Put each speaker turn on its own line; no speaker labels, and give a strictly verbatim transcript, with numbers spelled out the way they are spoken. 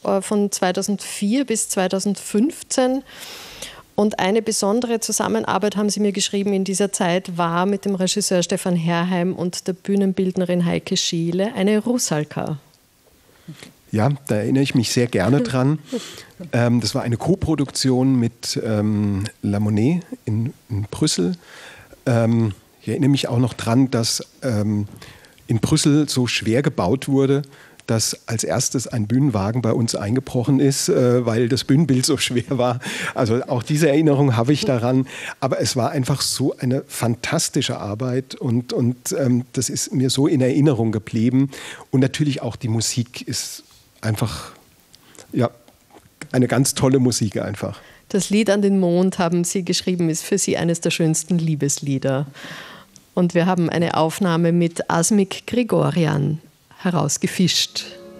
von zweitausendvier bis zweitausendfünfzehn. Und eine besondere Zusammenarbeit, haben Sie mir geschrieben, in dieser Zeit war mit dem Regisseur Stefan Herrheim und der Bühnenbildnerin Heike Scheele eine Rusalka.
Ja, da erinnere ich mich sehr gerne dran. Ähm, das war eine Koproduktion mit ähm, La Monnaie in, in Brüssel. Ähm, ich erinnere mich auch noch dran, dass ähm, in Brüssel so schwer gebaut wurde, dass als erstes ein Bühnenwagen bei uns eingebrochen ist, äh, weil das Bühnenbild so schwer war. Also auch diese Erinnerung habe ich daran. Aber es war einfach so eine fantastische Arbeit und, und ähm, das ist mir so in Erinnerung geblieben. Und natürlich auch die Musik ist einfach, ja, eine ganz tolle Musik einfach.
Das Lied an den Mond, haben Sie geschrieben, ist für Sie eines der schönsten Liebeslieder. Und wir haben eine Aufnahme mit Asmik Grigorjan herausgefischt.